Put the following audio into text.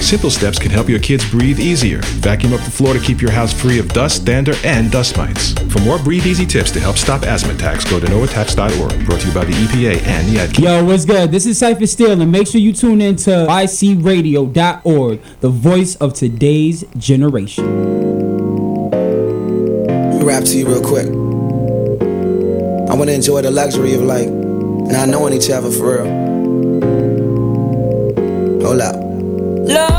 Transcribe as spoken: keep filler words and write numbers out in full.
simple steps can help your kids breathe easier. Vacuum up the floor to keep your house free of dust, dander, and dust mites. For more Breathe Easy tips to help stop asthma attacks, go to no attacks dot org. Brought to you by the E P A and the Ad Council. Yo, what's good? This is Cypher Steele, and make sure you tune in to I C radio dot org, the voice of today's generation. Let me rap to you real quick. I want to enjoy the luxury of like not knowing each other for real. Hold up.